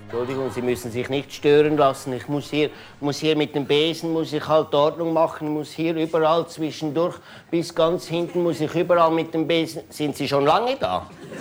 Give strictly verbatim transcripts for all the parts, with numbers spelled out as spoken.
Entschuldigung, Sie müssen sich nicht stören lassen. Ich muss hier, muss hier mit dem Besen muss ich halt Ordnung machen, muss hier überall zwischendurch bis ganz hinten muss ich überall mit dem Besen. Sind Sie schon lange da?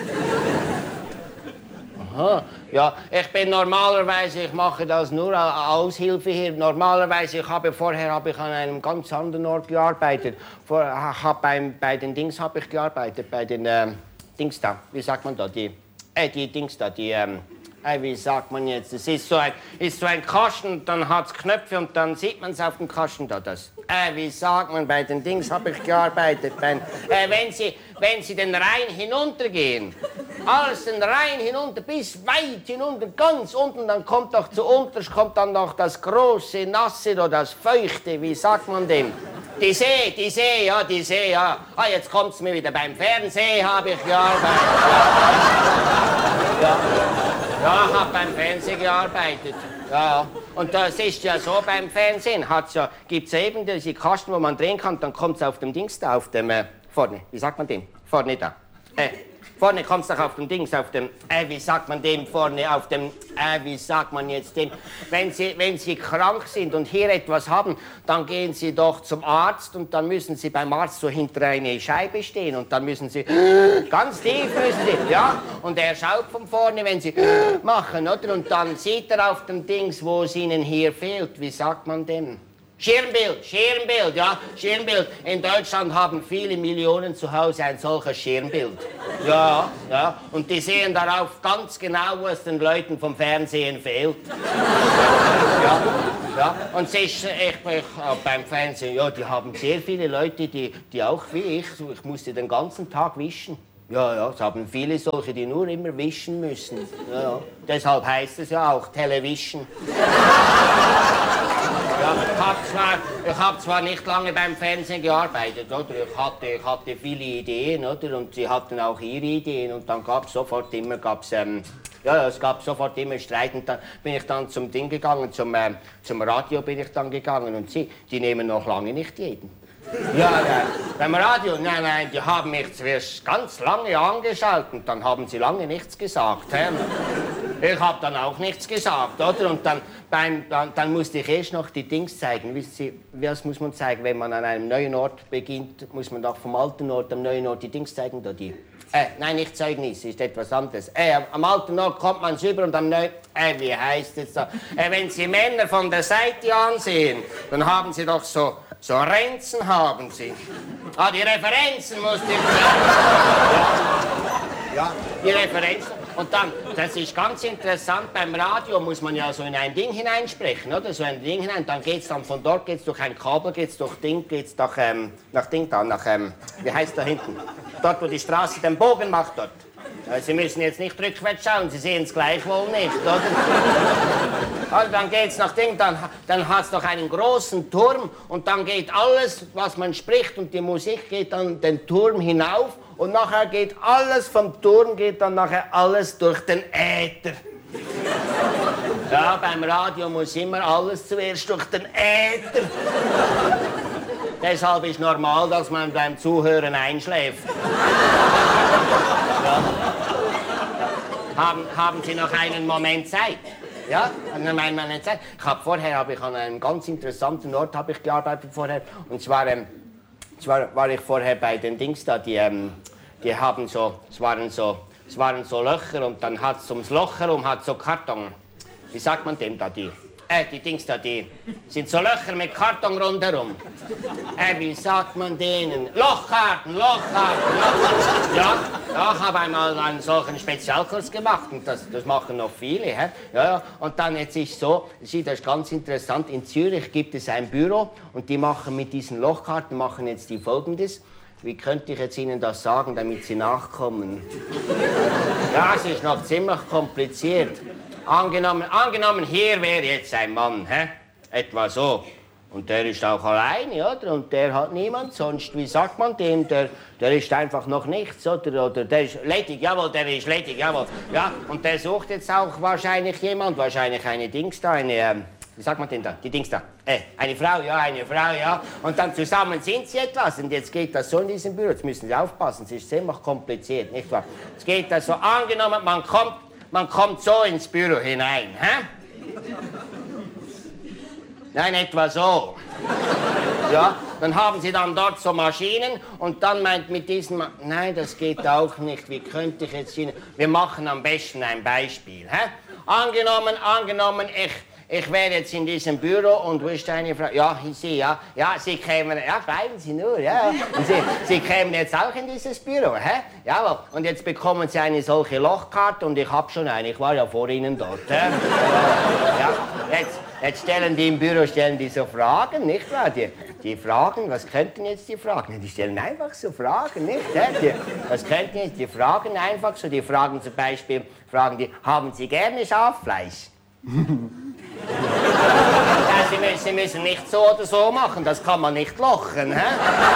Aha, ja, ich bin normalerweise, ich mache das nur als Aushilfe hier. Normalerweise, ich habe vorher habe ich an einem ganz anderen Ort gearbeitet. Vor, hab beim, bei den Dings habe ich gearbeitet, bei den ähm, Dings da. Wie sagt man da? Die, äh, die Dings da, die. Ähm, Wie sagt man jetzt? Es ist so ein, ist so ein Kasten, dann hat es Knöpfe und dann sieht man es auf dem Kasten da. Das. Äh, wie sagt man, bei den Dings habe ich gearbeitet. Bei, äh, wenn, Sie, wenn Sie den Rhein hinuntergehen, alles den Rhein hinunter, bis weit hinunter, ganz unten, dann kommt doch zu unterst kommt dann noch das große, nasse oder das feuchte, wie sagt man dem? Die See, die See, ja, die See, ja. Ah, jetzt kommt's mir wieder. Beim Fernsehen habe ich gearbeitet. Ja. Ja, ich habe beim Fernsehen gearbeitet. Ja, und das ist ja so beim Fernsehen. Hat's ja, gibt's ja eben diese Kasten, wo man drehen kann, dann kommt's auf dem Dings da, auf dem, äh, vorne, wie sagt man dem? Vorne da. Äh, vorne kommt's doch auf dem Dings, auf dem, äh, wie sagt man dem vorne, auf dem, äh, wie sagt man jetzt dem? Wenn Sie, wenn Sie krank sind und hier etwas haben, dann gehen Sie doch zum Arzt und dann müssen Sie beim Arzt so hinter eine Scheibe stehen und dann müssen Sie, ganz tief müssen Sie, ja, und er schaut von vorne, wenn Sie machen, oder? Und dann sieht er auf dem Dings, wo es Ihnen hier fehlt, wie sagt man dem? Schirmbild, Schirmbild, ja, Schirmbild. In Deutschland haben viele Millionen zu Hause ein solches Schirmbild. Ja, ja, und die sehen darauf ganz genau, was den Leuten vom Fernsehen fehlt. Ja, ja, und sich, ich, ich, beim Fernsehen, ja, die haben sehr viele Leute, die, die auch wie ich, ich musste den ganzen Tag wischen. Ja, ja, es haben viele solche, die nur immer wischen müssen. Ja, ja. Deshalb heißt es ja auch Television. Ja, ich habe zwar, hab zwar nicht lange beim Fernsehen gearbeitet, oder? Ich hatte, ich hatte viele Ideen, oder? Und sie hatten auch ihre Ideen. Und dann gab es sofort immer, gab's, ähm, ja, es gab sofort immer Streit. Und dann bin ich dann zum Ding gegangen, zum, ähm, zum Radio bin ich dann gegangen. Und sie, die nehmen noch lange nicht jeden. Ja, ja, beim Radio, nein, nein, die haben mich zuerst ganz lange angeschaut und dann haben sie lange nichts gesagt. He? Ich habe dann auch nichts gesagt, oder? Und dann, beim, dann, dann musste ich erst noch die Dings zeigen. Wissen Sie, was muss man zeigen, wenn man an einem neuen Ort beginnt? Muss man doch vom alten Ort am neuen Ort die Dings zeigen, da die? Äh, nein, nicht Zeugnis, ist etwas anderes. Äh, am alten Ort kommt man rüber und am neuen... Äh, wie heißt es da? Äh, wenn Sie Männer von der Seite ansehen, dann haben sie doch so... So Renzen haben Sie. Ah, die Referenzen musste ich sagen. Ja, die Referenzen. Und dann, das ist ganz interessant, beim Radio muss man ja so in ein Ding hineinsprechen, oder? So ein Ding hinein, dann geht's dann von dort, geht's durch ein Kabel, geht's durch Ding, geht's nach, ähm, nach Ding da, nach, ähm, wie heißt da hinten? Dort, wo die Straße den Bogen macht, dort. Sie müssen jetzt nicht rückwärts schauen, Sie sehen es gleichwohl nicht, oder? Also dann geht's nach Ding, dann, dann hat's doch einen großen Turm und dann geht alles, was man spricht und die Musik geht dann den Turm hinauf und nachher geht alles vom Turm, geht dann nachher alles durch den Äther. Ja, beim Radio muss immer alles zuerst durch den Äther. Deshalb ist normal, dass man beim Zuhören einschläft. Ja. Haben, haben Sie noch einen Moment Zeit? Ja, einen Moment Zeit. Ich habe vorher habe ich an einem ganz interessanten Ort habe ich gearbeitet vorher. Und zwar, ähm, zwar war ich vorher bei den Dings da, die, ähm, die haben so, es waren so, es waren so Löcher und dann hat es ums Loch herum hat so Karton. Wie sagt man dem da die? Äh, die Dings da, die sind so Löcher mit Karton rundherum. Äh, wie sagt man denen? Lochkarten, Lochkarten, Lochkarten. Ja, ja, ich habe einmal einen solchen Spezialkurs gemacht und das, das machen noch viele. Hä? Ja, ja. Und dann jetzt ist so, das ist ganz interessant, in Zürich gibt es ein Büro und die machen mit diesen Lochkarten, machen jetzt die Folgendes. Wie könnte ich jetzt Ihnen das sagen, damit Sie nachkommen? Ja, es ist noch ziemlich kompliziert. Angenommen, angenommen, hier wäre jetzt ein Mann, hä? Etwa so. Und der ist auch alleine, oder? Und der hat niemand sonst. Wie sagt man dem? Der, der ist einfach noch nichts, oder? Oder der ist ledig, jawohl, der ist ledig, jawohl. Ja, und der sucht jetzt auch wahrscheinlich jemand, wahrscheinlich eine Dings da, eine, ähm, wie sagt man denn da? Die Dings da. Äh, eine Frau, ja, eine Frau, ja. Und dann zusammen sind sie etwas. Und jetzt geht das so in diesem Büro. Jetzt müssen Sie aufpassen, es ist ziemlich kompliziert, nicht wahr? Es geht das so, angenommen, man kommt, man kommt so ins Büro hinein. Hä? Nein, etwa so. Ja, dann haben Sie dann dort so Maschinen und dann meint mit diesen... Ma Nein, das geht auch nicht. Wie könnte ich jetzt Ihnen... Wir machen am besten ein Beispiel. Hä? Angenommen, angenommen, ich... Ich wäre jetzt in diesem Büro und wüsste eine Frau, ja, Sie, ja, ja, Sie kämen, ja, bleiben Sie nur, ja, und Sie, Sie kämen jetzt auch in dieses Büro, hä? Jawohl, und jetzt bekommen Sie eine solche Lochkarte und ich habe schon eine, ich war ja vor Ihnen dort, hä? Ja, jetzt, jetzt stellen die im Büro, stellen die so Fragen, nicht wahr? Die, die Fragen, was könnten jetzt die Fragen? Die stellen einfach so Fragen, nicht, hä? Die, was könnten jetzt die Fragen einfach so, die fragen zum Beispiel, fragen die, haben Sie gerne Schaffleisch? Ja, Sie müssen, Sie müssen nicht so oder so machen, das kann man nicht lochen. Hä?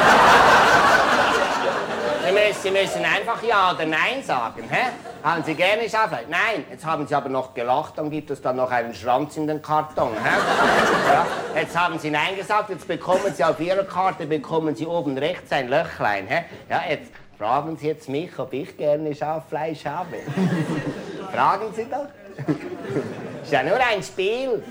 Sie, müssen, Sie müssen einfach Ja oder Nein sagen. Hä? Haben Sie gerne Schaffleisch? Nein. Jetzt haben Sie aber noch gelacht, dann gibt es dann noch einen Schranz in den Karton. Hä? Ja, jetzt haben Sie Nein gesagt, jetzt bekommen Sie auf Ihrer Karte bekommen Sie oben rechts ein Löchlein. Hä? Ja, jetzt fragen Sie jetzt mich, ob ich gerne Schaffleisch habe. Fragen Sie doch. Ist ja nur ein Spiel.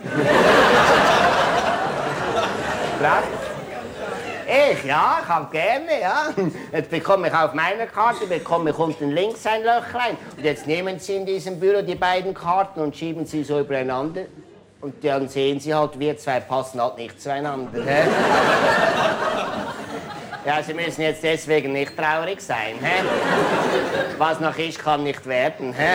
Ich, ja, ich hab gerne, ja. Jetzt bekomme ich auf meiner Karte, bekomme ich unten links ein Löchlein. Und jetzt nehmen Sie in diesem Büro die beiden Karten und schieben sie so übereinander. Und dann sehen Sie halt, wir zwei passen halt nicht zueinander. Hä? Ja, Sie müssen jetzt deswegen nicht traurig sein. Hä? Was noch ist, kann nicht werden. Hä?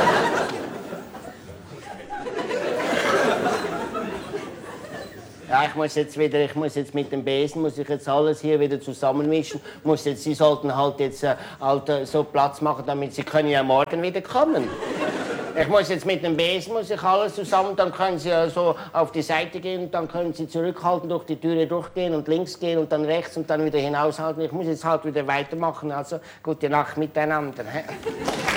Ja, ich muss jetzt wieder, ich muss jetzt mit dem Besen, muss ich jetzt alles hier wieder zusammenmischen. Muss jetzt, Sie sollten halt jetzt äh, halt, äh, so Platz machen, damit Sie können ja morgen wieder kommen. Ich muss jetzt mit dem Besen, muss ich alles zusammen, dann können Sie äh, so auf die Seite gehen und dann können Sie zurückhalten, durch die Türe durchgehen und links gehen und dann rechts und dann wieder hinaushalten. Ich muss jetzt halt wieder weitermachen, also gute Nacht miteinander. Hä?